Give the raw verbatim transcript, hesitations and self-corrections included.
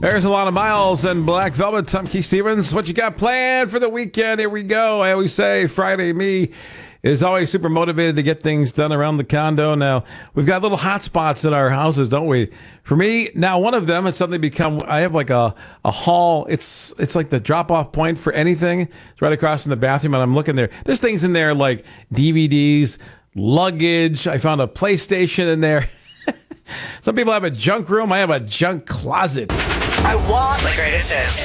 There's a lot of Miles and Black Velvet. I'm Keith Stevens. What you got planned for the weekend? Here we go. I always say Friday me is always super motivated to get things done around the condo. Now, we've got little hot spots in our houses, don't we? For me, now one of them has suddenly become, I have like a, a hall. It's it's like the drop-off point for anything. It's right across from the bathroom, and I'm looking there. There's things in there like D V Ds, luggage. I found a PlayStation in there. Some people have a junk room. I have a junk closet. I want the greatest hits.